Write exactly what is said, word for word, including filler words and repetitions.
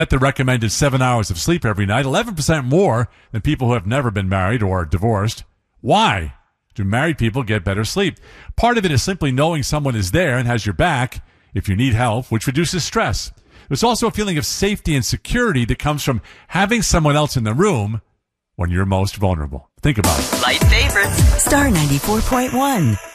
the recommended seven hours of sleep every night, eleven percent more than people who have never been married or divorced. Why do married people get better sleep? Part of it is simply knowing someone is there and has your back if you need help, which reduces stress. There's also a feeling of safety and security that comes from having someone else in the room when you're most vulnerable. Think about it. Light favorites. Star ninety-four point one.